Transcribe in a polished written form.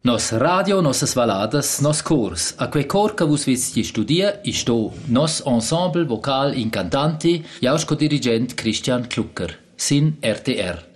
Nos radio, nossas valadas, nos cors. A quei cor che vus vizti studia, sto nos ensemble vocal incantanti, jausco dirigent Christian Klucker, sin RTR.